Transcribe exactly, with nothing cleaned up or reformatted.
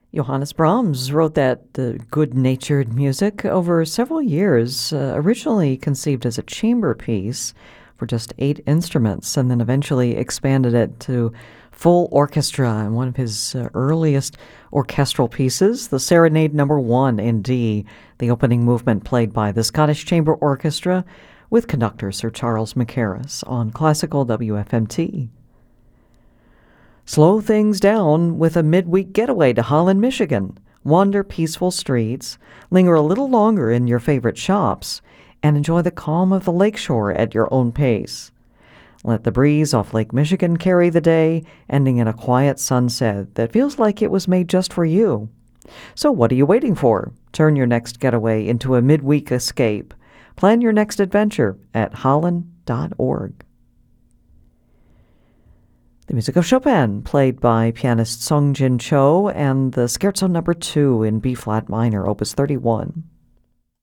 Johannes Brahms wrote that uh, good-natured music over several years, uh, originally conceived as a chamber piece for just eight instruments, and then eventually expanded it to full orchestra in one of his uh, earliest orchestral pieces, the Serenade Number One in D, the opening movement played by the Scottish Chamber Orchestra with conductor Sir Charles Mackerras on Classical W F M T. Slow things down with a midweek getaway to Holland, Michigan. Wander peaceful streets, linger a little longer in your favorite shops, and enjoy the calm of the lakeshore at your own pace. Let the breeze off Lake Michigan carry the day, ending in a quiet sunset that feels like it was made just for you. So what are you waiting for? Turn your next getaway into a midweek escape. Plan your next adventure at holland dot org. The music of Chopin, played by pianist Sung Jin Cho, and the Scherzo Number Two in B-flat minor, Opus thirty-one.